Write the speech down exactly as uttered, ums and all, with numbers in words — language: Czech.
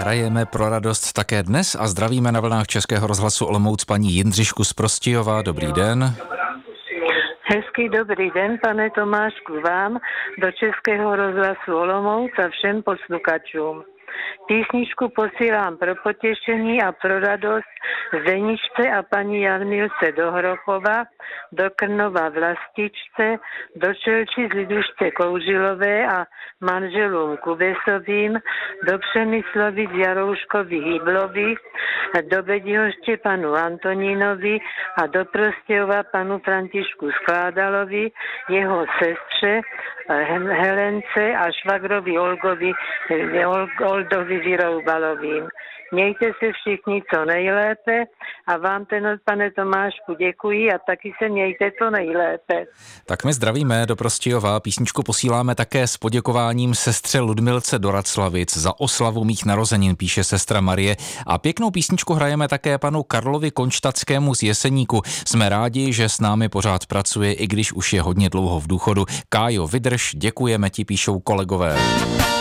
hrajeme pro radost také dnes a zdravíme na vlnách Českého rozhlasu Olomouc paní Jindřišku z Prostějova. Dobrý den. Hezký dobrý den, pane Tomášku, vám do Českého rozhlasu Olomouc a všem posluchačům. Písničku posílám pro potěšení a pro radost Zeničce a paní Jarmilce do Hrochova, do Krnova Vlastičce, do Čelči z Lidušce Kouřilové a manželům Kubesovým, do Přemyslovic Jarouškovi Hyblovi, do Bedihoště panu Antonínovi a do Prostějova panu Františku Skládalovi, jeho sestře Helence a švagrovi Olgovi, Oldovi Vyroubalovým. Mějte se všichni co nejlépe a vám ten, pane Tomášku, děkuji a taky se mějte co nejlépe. Tak my zdravíme do Prostějova. Písničku posíláme také s poděkováním sestře Ludmilce do Raclavic za oslavu mých narozenin, píše sestra Marie. A pěknou písničku hrajeme také panu Karlovi Konštatskému z Jeseníku. Jsme rádi, že s námi pořád pracuje, i když už je hodně dlouho v důchodu. Kájo, vydrž, děkujeme ti, píšou kolegové.